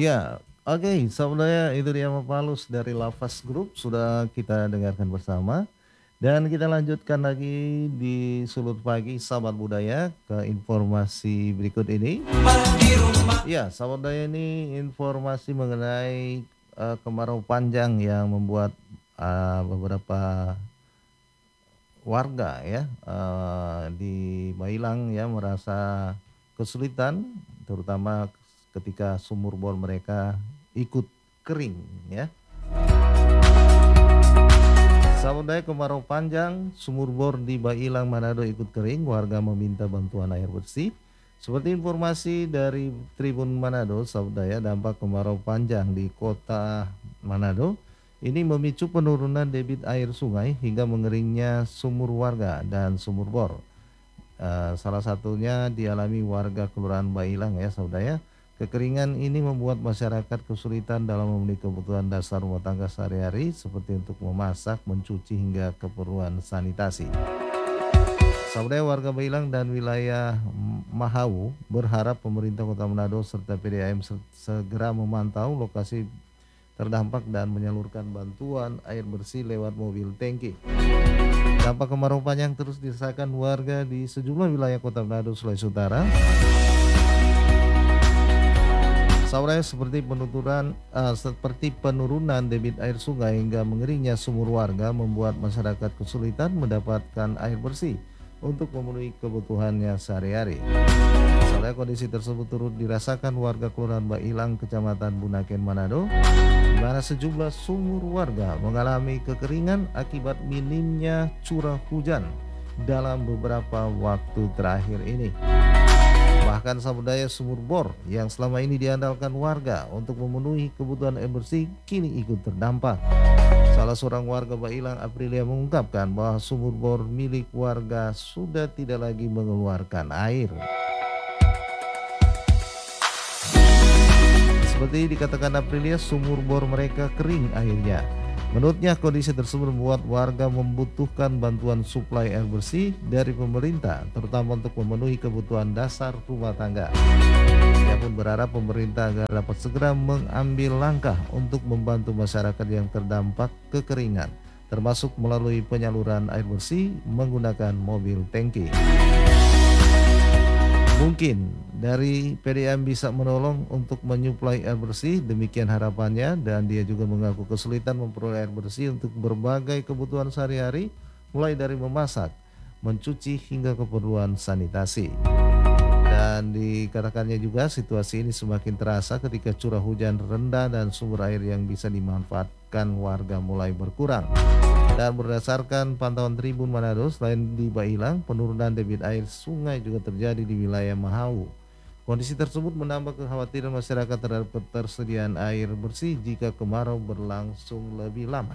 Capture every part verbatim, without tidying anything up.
Ya, oke, sebenarnya itu dia Mapalus dari Lafaz Group sudah kita dengarkan bersama dan kita lanjutkan lagi di Sulut Pagi Sahabat Budaya ke informasi berikut ini. Ya, Sahabat Budaya ini informasi mengenai eh, kemarau panjang yang membuat eh, beberapa warga ya eh, di Bailang ya merasa kesulitan terutama ketika sumur bor mereka ikut kering ya. Saudara kemarau panjang, sumur bor di Bailang Manado ikut kering, warga meminta bantuan air bersih. Seperti informasi dari Tribun Manado, saudara dampak kemarau panjang di kota Manado ini memicu penurunan debit air sungai hingga mengeringnya sumur warga dan sumur bor. Eh, salah satunya dialami warga Kelurahan Bailang ya saudara. Kekeringan ini membuat masyarakat kesulitan dalam memenuhi kebutuhan dasar rumah tangga sehari-hari seperti untuk memasak, mencuci hingga keperluan sanitasi. Saudara warga Bailang dan wilayah Mahau berharap pemerintah Kota Manado serta P D A M segera memantau lokasi terdampak dan menyalurkan bantuan air bersih lewat mobil tangki. Dampak kemarau panjang terus dirasakan warga di sejumlah wilayah Kota Manado, Sulawesi Utara. Saudara seperti penuturan uh, seperti penurunan debit air sungai hingga mengeringnya sumur warga membuat masyarakat kesulitan mendapatkan air bersih untuk memenuhi kebutuhannya sehari-hari. Saudara kondisi tersebut turut dirasakan warga Kelurahan Bailang, Kecamatan Bunaken, Manado, di mana sejumlah sumur warga mengalami kekeringan akibat minimnya curah hujan dalam beberapa waktu terakhir ini. Bahkan sabudaya sumur bor yang selama ini diandalkan warga untuk memenuhi kebutuhan air bersih kini ikut terdampak. Salah seorang warga Bailang, Aprilia, mengungkapkan bahwa sumur bor milik warga sudah tidak lagi mengeluarkan air. Seperti dikatakan Aprilia, sumur bor mereka kering airnya. Menurutnya kondisi tersebut membuat warga membutuhkan bantuan suplai air bersih dari pemerintah, terutama untuk memenuhi kebutuhan dasar rumah tangga. Ia pun berharap pemerintah agar dapat segera mengambil langkah untuk membantu masyarakat yang terdampak kekeringan, termasuk melalui penyaluran air bersih menggunakan mobil tangki. Mungkin dari P D A M bisa menolong untuk menyuplai air bersih, demikian harapannya, dan dia juga mengaku kesulitan memperoleh air bersih untuk berbagai kebutuhan sehari-hari, mulai dari memasak, mencuci hingga keperluan sanitasi. Dan dikatakannya juga situasi ini semakin terasa ketika curah hujan rendah dan sumber air yang bisa dimanfaatkan warga mulai berkurang. Dan berdasarkan pantauan Tribun Manado, selain di Bailang, penurunan debit air sungai juga terjadi di wilayah Mahau. Kondisi tersebut menambah kekhawatiran masyarakat terhadap ketersediaan air bersih jika kemarau berlangsung lebih lama.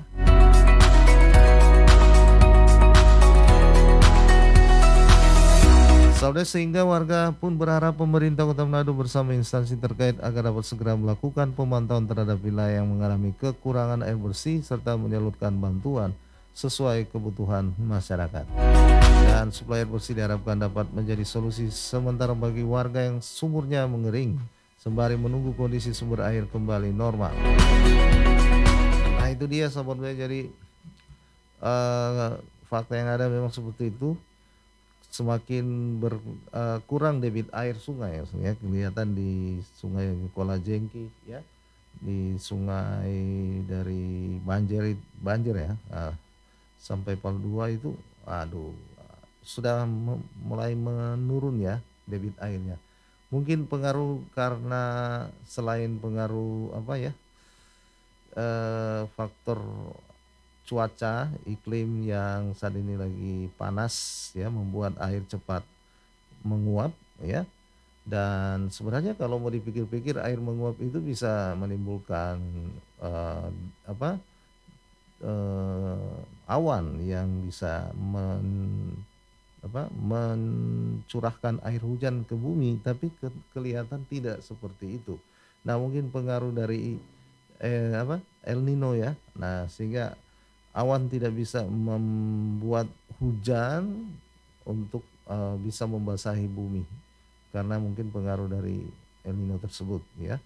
Saudara, sehingga warga pun berharap pemerintah Kota Manado bersama instansi terkait agar dapat segera melakukan pemantauan terhadap wilayah yang mengalami kekurangan air bersih serta menyalurkan bantuan sesuai kebutuhan masyarakat. Dan suplai air bersih diharapkan dapat menjadi solusi sementara bagi warga yang sumurnya mengering sembari menunggu kondisi sumber air kembali normal. Nah itu dia sahabat saya, jadi uh, fakta yang ada memang seperti itu. Semakin berkurang uh, debit air sungai ya, kelihatan di sungai Kuala Jengki ya, di sungai dari Banjir Banjir ya, uh, sampai Palu dua itu aduh sudah mulai menurun ya debit airnya. Mungkin pengaruh karena selain pengaruh apa ya eh, faktor cuaca iklim yang saat ini lagi panas ya, membuat air cepat menguap ya. Dan sebenarnya kalau mau dipikir-pikir air menguap itu bisa menimbulkan eh, apa eh, awan yang bisa men, apa, mencurahkan air hujan ke bumi, tapi ke, kelihatan tidak seperti itu. Nah mungkin pengaruh dari eh, apa El Nino ya. Nah sehingga awan tidak bisa membuat hujan untuk uh, bisa membasahi bumi karena mungkin pengaruh dari El Nino tersebut ya.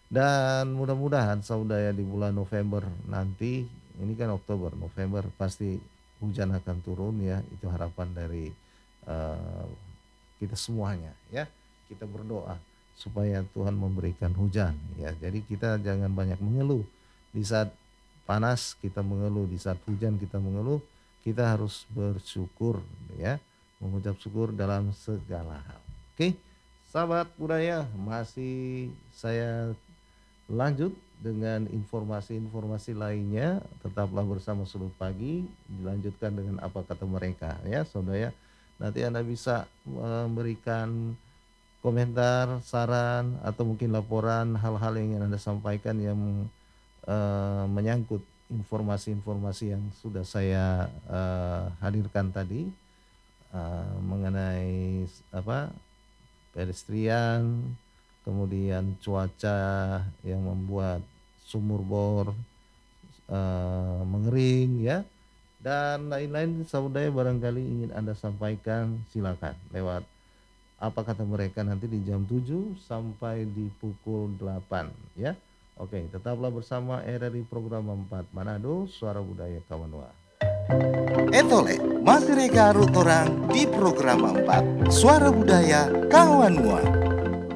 Dan mudah-mudahan saudara di bulan November nanti, ini kan Oktober, November pasti hujan akan turun ya, itu harapan dari eh, kita semuanya ya. Kita berdoa supaya Tuhan memberikan hujan ya. Jadi kita jangan banyak mengeluh. Di saat panas kita mengeluh, di saat hujan kita mengeluh, kita harus bersyukur ya, mengucap syukur dalam segala hal. Oke, sahabat budaya, masih saya lanjut dengan informasi-informasi lainnya. Tetaplah bersama Sudut Pagi, dilanjutkan dengan apa kata mereka ya saudara. Nanti Anda bisa memberikan komentar, saran, atau mungkin laporan hal-hal yang ingin Anda sampaikan yang eh, menyangkut informasi-informasi yang sudah saya eh, hadirkan tadi eh, mengenai apa pedestrian, kemudian cuaca yang membuat sumur bor eh, mengering ya, dan lain-lain saudara barangkali ingin Anda sampaikan, silakan lewat apa kata mereka nanti di jam tujuh sampai di pukul delapan ya. Oke, tetaplah bersama R R I Program empat Manado, Suara Budaya Kawanua. Etole, masih reka orang di program empat Suara Budaya Kawanua.